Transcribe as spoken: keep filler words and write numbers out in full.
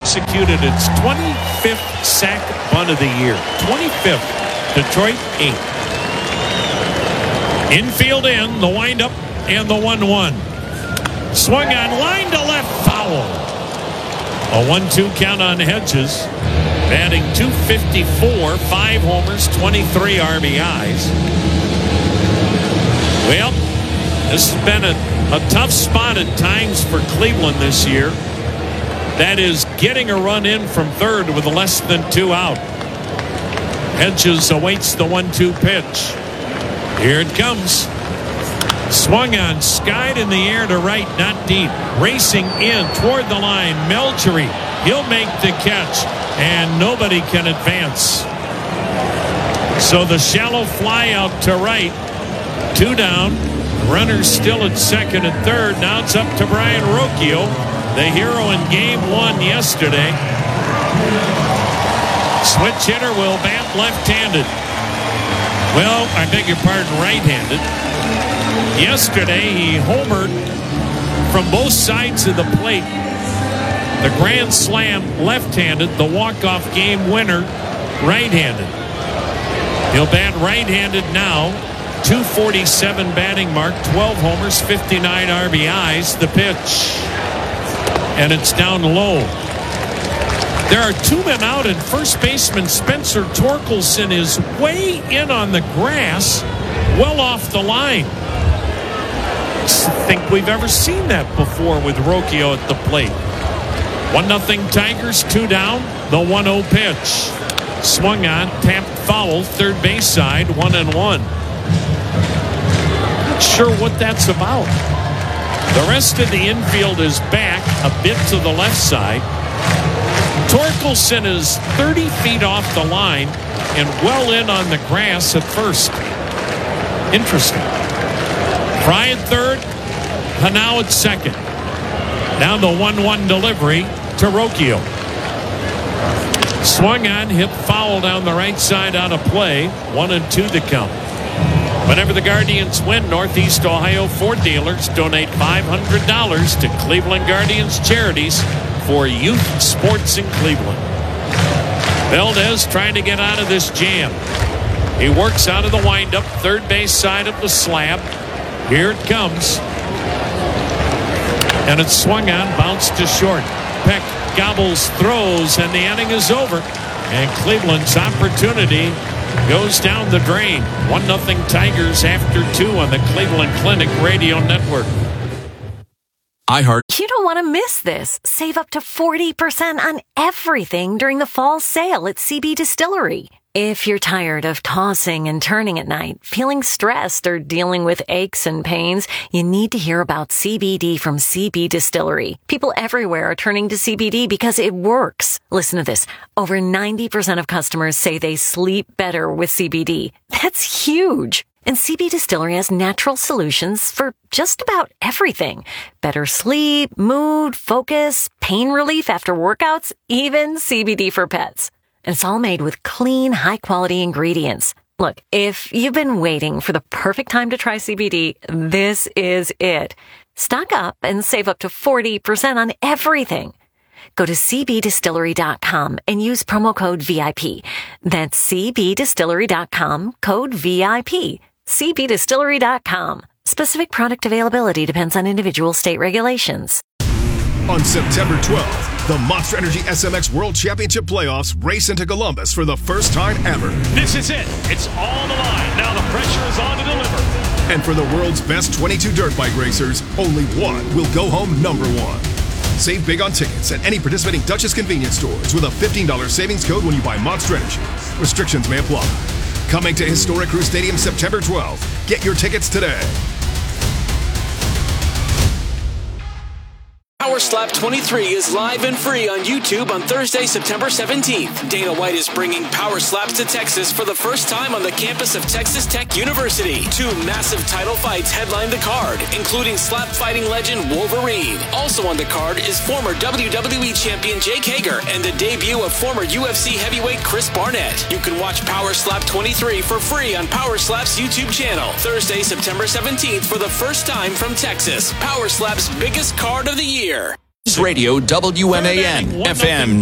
executed its twenty-fifth sack bunt of the year. twenty-fifth. Detroit, eight. Infield in, the windup, and the one one. Swung on, line to left, foul. A one two count on Hedges. Batting two fifty-four, five homers, twenty-three R B Is. Well, this has been a, a tough spot at times for Cleveland this year. That is getting a run in from third with less than two out. Hedges awaits the one two pitch. Here it comes. Swung on, skied in the air to right, not deep. Racing in toward the line, Melchery. He'll make the catch, and nobody can advance. So the shallow fly out to right. Two down. Runners still at second and third. Now it's up to Brian Rocchio, the hero in game one yesterday. Switch hitter will bat left-handed. Well, I beg your pardon, right-handed. Yesterday, he homered from both sides of the plate. The grand slam left-handed, the walk-off game winner right-handed. He'll bat right-handed now. two forty-seven batting mark, twelve homers, fifty-nine R B Is. The pitch. And it's down low. There are two men out, and first baseman Spencer Torkelson is way in on the grass, well off the line. I think we've ever seen that before with Rocchio at the plate. one nothing Tigers, two down, the one oh pitch. Swung on, tapped foul, third base side, one and one. Not sure what that's about. The rest of the infield is back a bit to the left side. Torkelson is thirty feet off the line and well in on the grass at first. Interesting. Fry at third, Hanau at second. Now the one one delivery to Rocchio. Swung on, hit foul down the right side out of play. One and two to come. Whenever the Guardians win, Northeast Ohio Ford dealers donate five hundred dollars to Cleveland Guardians Charities for youth sports in Cleveland. Valdez trying to get out of this jam. He works out of the windup, third base side of the slab. Here it comes. And it's swung on, bounced to short. Peck gobbles, throws, and the inning is over. And Cleveland's opportunity goes down the drain. one nothing Tigers after two on the Cleveland Clinic Radio Network. iHeart. You don't want to miss this. Save up to forty percent on everything during the fall sale at C B Distillery. If you're tired of tossing and turning at night, feeling stressed, or dealing with aches and pains, you need to hear about C B D from C B Distillery. People everywhere are turning to C B D because it works. Listen to this. Over ninety percent of customers say they sleep better with C B D. That's huge. And C B Distillery has natural solutions for just about everything. Better sleep, mood, focus, pain relief after workouts, even C B D for pets. And it's all made with clean, high-quality ingredients. Look, if you've been waiting for the perfect time to try C B D, this is it. Stock up and save up to forty percent on everything. Go to c b distillery dot com and use promo code V I P. That's c b distillery dot com, code V I P. c b distillery dot com. Specific product availability depends on individual state regulations. On September twelfth, the Monster Energy S M X World Championship Playoffs race into Columbus for the first time ever. This is it. It's all on the line. Now the pressure is on to deliver. And for the world's best twenty-two dirt bike racers, only one will go home number one. Save big on tickets at any participating Duchess convenience stores with a fifteen dollars savings code when you buy Monster Energy. Restrictions may apply. Coming to Historic Crew Stadium September twelfth. Get your tickets today. Power Slap twenty-three is live and free on YouTube on Thursday, September seventeenth. Dana White is bringing Power Slaps to Texas for the first time on the campus of Texas Tech University. Two massive title fights headline the card, including slap fighting legend Wolverine. Also on the card is former W W E champion Jake Hager and the debut of former U F C heavyweight Chris Barnett. You can watch Power Slap twenty-three for free on Power Slap's YouTube channel. Thursday, September seventeenth for the first time from Texas. Power Slap's biggest card of the year. Radio W M A N F M